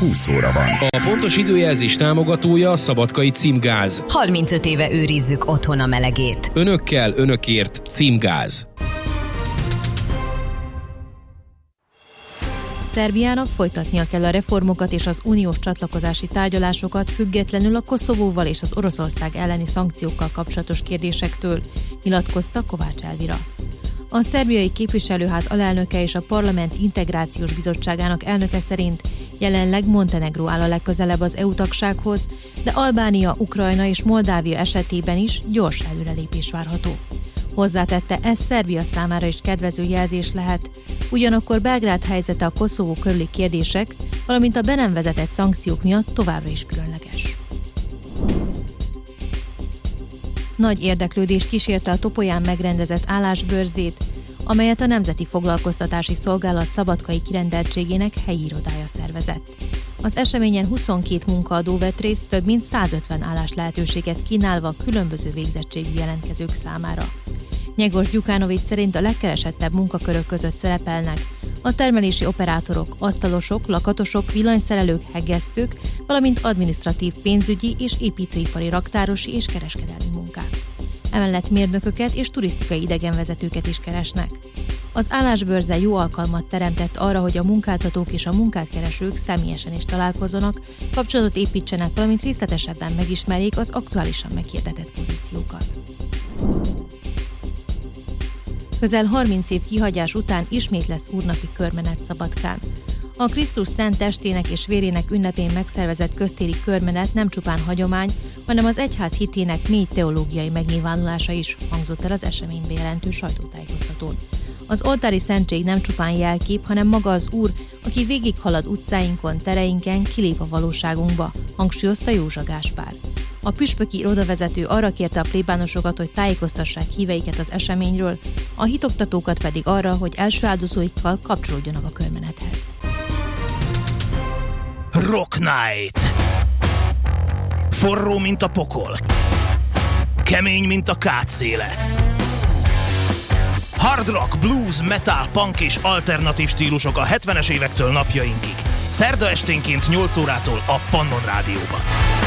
20 óra van. A pontos időjelzés támogatója a Szabadkai Címgáz. 35 éve őrizzük otthon a melegét. Önökkel, önökért Címgáz. Szerbiának folytatnia kell a reformokat és az uniós csatlakozási tárgyalásokat függetlenül a Koszovóval és az Oroszország elleni szankciókkal kapcsolatos kérdésektől, nyilatkozta Kovács Elvira. A szerbiai képviselőház alelnöke és a Parlament Integrációs Bizottságának elnöke szerint jelenleg Montenegró áll a legközelebb az EU tagsághoz, de Albánia, Ukrajna és Moldávia esetében is gyors előrelépés várható. Hozzátette, ez Szerbia számára is kedvező jelzés lehet, ugyanakkor Belgrád helyzete a Koszovó körüli kérdések, valamint a be nem vezetett szankciók miatt továbbra is különleges. Nagy érdeklődés kísérte a Topolyán megrendezett állásbörzét, amelyet a Nemzeti Foglalkoztatási Szolgálat szabadkai kirendeltségének helyi irodája szervezett. Az eseményen 22 munkaadó vett részt, több mint 150 állás lehetőséget kínálva különböző végzettségű jelentkezők számára. Nyegos Gyukánovics szerint a legkeresettebb munkakörök között szerepelnek a termelési operátorok, asztalosok, lakatosok, villanyszerelők, hegesztők, valamint adminisztratív, pénzügyi és építőipari raktárosi és kereskedelmi munkák. Emellett mérnököket és turisztikai idegenvezetőket is keresnek. Az állásbörze jó alkalmat teremtett arra, hogy a munkáltatók és a munkát keresők személyesen is találkozzanak, kapcsolatot építsenek, valamint részletesebben megismerjék az aktuálisan meghirdetett pozíciókat. Közel 30 év kihagyás után ismét lesz úrnapi körmenet Szabadkán. A Krisztus szent testének és vérének ünnepén megszervezett köztéri körmenet nem csupán hagyomány, hanem az egyház hitének mély teológiai megnyilvánulása is, hangzott el az eseményt bejelentő sajtótájékoztatón. Az oltári szentség nem csupán jelkép, hanem maga az Úr, aki végighalad utcáinkon, tereinken, kilép a valóságunkba, hangsúlyozta Józsa Gáspár. A püspöki irodavezető arra kérte a plébánosokat, hogy tájékoztassák híveiket az eseményről, a hitoktatókat pedig arra, hogy első áldozóikkal kapcsolódjanak a körmenethez. Rock Night! Forró, mint a pokol. Kemény, mint a kátszéle. Hard rock, blues, metal, punk és alternatív stílusok a 70-es évektől napjainkig. Szerda esténként 8 órától a Pannon Rádióban.